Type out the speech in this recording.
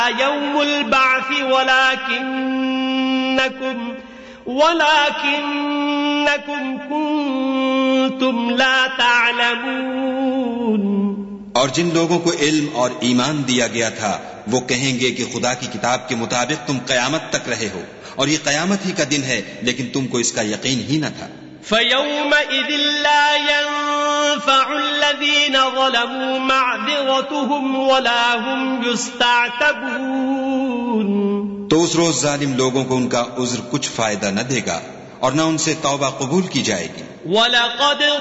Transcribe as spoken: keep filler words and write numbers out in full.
यौमुल बाअस वलाकिन्नकुम वलाकिन्नकुम कुन्तुम ला तालमून। और जिन लोगों को इल्म और ईमान दिया गया था वो कहेंगे कि खुदा की किताब के मुताबिक तुम कयामत तक रहे हो और ये कयामत ही का दिन है, लेकिन तुमको इसका यकीन ही न था। फयौमइज़िन ला यन्फ़उल्लज़ीन ज़लमू मअज़िरतुहुम वला हुम युस्तअतबून। तो उस रोज जालिम लोगों को उनका उज़्र कुछ फायदा न देगा और न उनसे तौबा कबूल की जाएगी। वलक़द